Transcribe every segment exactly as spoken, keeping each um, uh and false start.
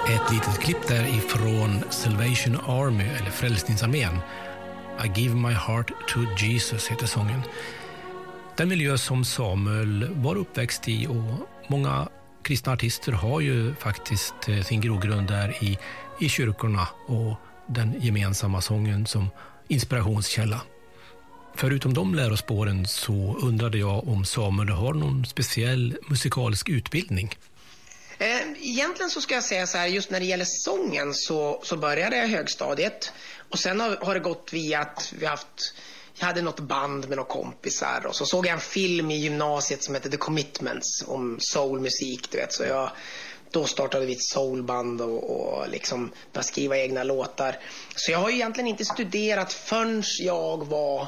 Ett litet klipp där ifrån Salvation Army, eller Frälsningsarmén. I give my heart to Jesus heter sången. Den miljö som Samuel var uppväxt i, och många kristna artister har ju faktiskt sin grogrund där i, i kyrkorna och den gemensamma sången som inspirationskälla. Förutom de lärospåren så undrade jag om Samuel har någon speciell musikalisk utbildning. Egentligen så ska jag säga så här, just när det gäller sången så, så började jag i högstadiet. Och sen har, har det gått via att vi haft, jag hade något band med några kompisar. Och så såg jag en film i gymnasiet som heter The Commitments om soulmusik, du vet. Så jag, då startade vi ett soulband och, och liksom började skriva egna låtar. Så jag har ju egentligen inte studerat förrän jag var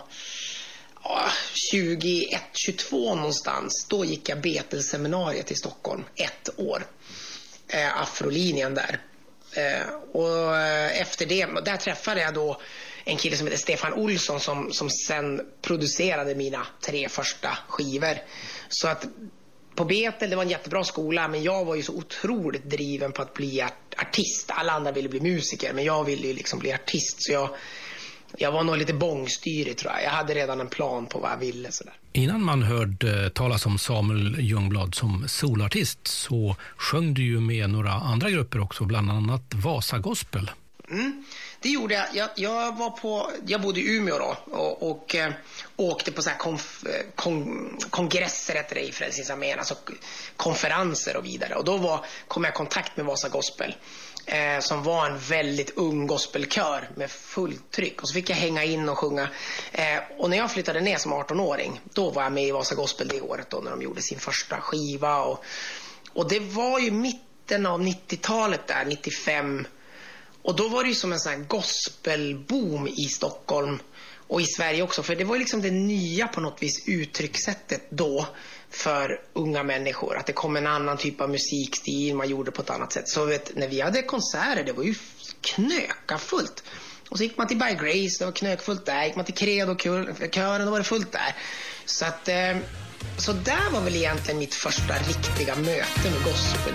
tjugoett tjugotvå någonstans. Då gick jag Betelseminariet i Stockholm ett år. Eh, Afrolinjen där. Eh, och efter det, där träffade jag då en kille som heter Stefan Olsson som, som sen producerade mina tre första skivor. Så att på Betel, det var en jättebra skola, men jag var ju så otroligt driven på att bli art- artist. Alla andra ville bli musiker, men jag ville ju liksom bli artist. Så jag Jag var nog lite bångstyrig, tror jag. Jag hade redan en plan på vad jag ville. Sådär. Innan man hörde talas om Samuel Ljungblad som solartist så sjöng du ju med några andra grupper också, bland annat Vasa Gospel. Mm, det gjorde jag. jag. Jag var på, jag bodde i Umeå då och, och eh, åkte på så här konf, kon, kongresser heter det i Frälsningsarmén, alltså konferenser och vidare. Och då var, kom jag i kontakt med Vasa Gospel. Eh, som var en väldigt ung gospelkör med fullt tryck. Och så fick jag hänga in och sjunga. Eh, och när jag flyttade ner som arton-åring, då var jag med i Vasa Gospel det året då, när de gjorde sin första skiva. Och, och det var ju mitten av nittiotalet där, nittiofem. Och då var det ju som en sån här gospelboom i Stockholm och i Sverige också. För det var ju liksom det nya på något vis uttryckssättet då för unga människor. Att det kom en annan typ av musikstil, man gjorde på ett annat sätt. Så vet, när vi hade konserter, det var ju knökafullt. Och så gick man till By Grace, det var knökfullt där. Gick man till Credo-kören, då var det fullt där. Så att, eh, så där var väl egentligen mitt första riktiga möte med gospel.